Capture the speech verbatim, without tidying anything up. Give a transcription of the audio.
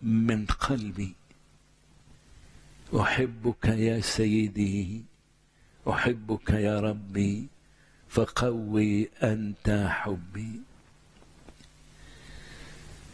من قلبي. أحبك يا سيدي، أحبك يا ربي، فقوي أنت حبي.